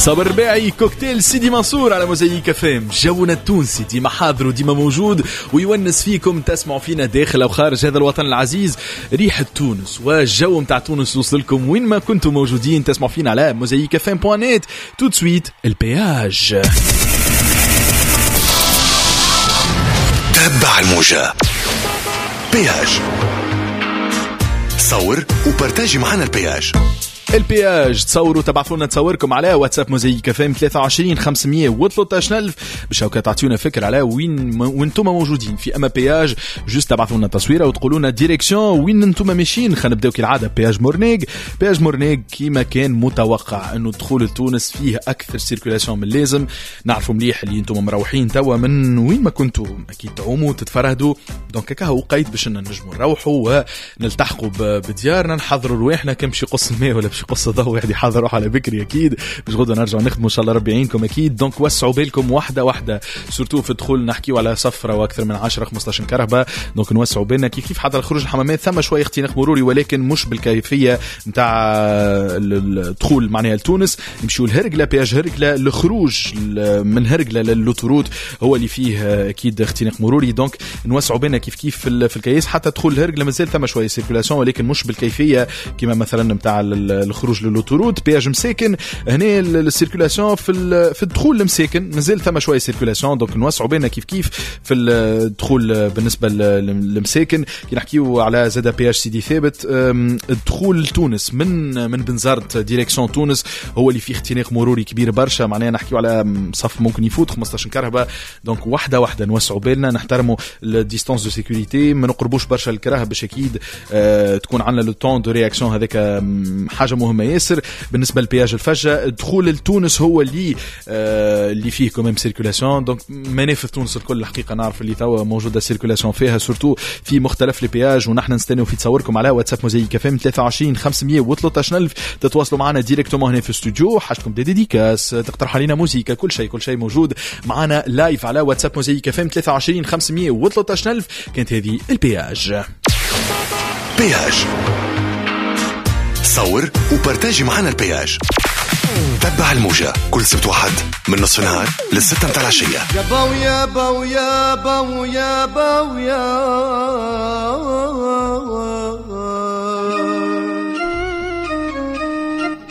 صابر رباعي كوكتيل سيدي منصور على موزايك فام. جونا التونسي ديما حاضر وديما موجود ويونس فيكم تسمعوا فينا داخل أو خارج هذا الوطن العزيز. ريحة تونس والجو متاع تونس وصلكم وين ما كنتم موجودين. تسمعوا فينا على موزايك فام .net. tout de suite البياج. تبع الموجة بياج. صور وبرتاجي معنا البياج. البياج تصوروا تبعثوا لنا تصوركم على واتساب موزايك فام 23 513 ألف باش هكا تعطيونا فكرة على وين نتوما موجودين في اما بياج. جوست تبعثوا لنا تصويره وتقولوا لنا ديريكسيون وين نتوما ماشيين. خلينا نبداو كالعاده بياج مورنيغ. بياج مورنيغ كيما كان متوقع انه دخول لتونس فيه اكثر سيركولاسيون من اللازم. نعرفوا مليح اللي انتوما مروحين توا من وين ما كنتوا اكيد تعوموا تتفرهدوا دونك هكا هو قيد باش نجموا نروحوا ونلتحقوا بديارنا. نحضروا رواحنا كم شي قص الماء ولا باش قصة ضوء واحد يحضروا على بكري أكيد باش غدا نرجع نخدموا إن شاء الله ربي يعينكم أكيد. دونك وسعوا بالكم واحدة واحدة سورتو في الدخول نحكيوا على صفرة وأكثر من 10-15 كرهبة. دونك نوسعوا بالنا كيف حتى الخروج الحمامات ثم شوية اختناق مروري ولكن مش بالكيفية نتاع الدخول معناها لتونس. نمشيوا لهرقلة بياج هرقلة. الخروج من هرقلة للوتروت هو اللي فيه أكيد اختناق مروري. دونك نوسعوا بالنا كيف في الكياس حتى دخول الهرقلة مازال ثم شوية سيركولاسيون ولكن مش بالكيفية كما مثلا نتاع الخروج للوتورود. بياج مساكن هنا السيركولاسيون في الدخول المساكن مازال ثم شويه سيركولاسيون. دونك نوسعوا بينا كيف في الدخول بالنسبه للمساكن. كي نحكيو على زاده بياج سيدي ثابت الدخول لتونس من بنزرت ديريكسيون تونس هو اللي فيه اختناق مروري كبير برشا. معناها نحكيو على صف ممكن يفوت 15 كرهبه. دونك واحده نوسعوا بالنا نحترموا الديستانس دو سيكوريتي ما نقربوش برشا الكراهب باش اكيد تكون عندنا لو طون دو رياكسيون. هذاك حاجه مهمه ياسر. بالنسبه للبياج الفجه الدخول لتونس هو اللي فيه كمان سيركولاسيون. دونك منافذ تونس الكل الحقيقه نعرف اللي توا موجوده سيركولاسيون فيها سورتو في مختلف البياج. ونحن نستناو في تصوركم على واتساب موزايك فام 23 513 ألف. تتواصلوا معنا ديريكتومون هنا في الاستوديو. حاجتكم دي ديديكاس تقترح علينا موسيقى كل شيء موجود معنا لايف على واتساب موزايك فام 23 513 ألف. كانت هذه البياج. بياج صور وبرتاجي معنا البياج. تبع الموجة كل سبت واحد من نصف النهار للستة متاع العشية. يا باو يا باو يا باو يا باو يا